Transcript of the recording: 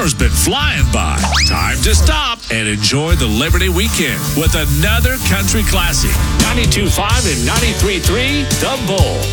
summer's been flying by. Time to stop and enjoy the Liberty weekend with another country classic. 92.5 and 93.3, The Bull.